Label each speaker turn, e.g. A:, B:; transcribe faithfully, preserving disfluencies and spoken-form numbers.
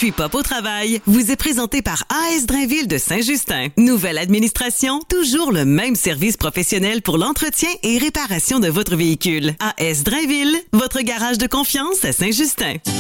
A: Country Pop au travail vous est présenté par A S Drainville de Saint-Justin. Nouvelle administration, toujours le même service professionnel pour l'entretien et réparation de votre véhicule. A S Drainville, votre garage de confiance à Saint-Justin.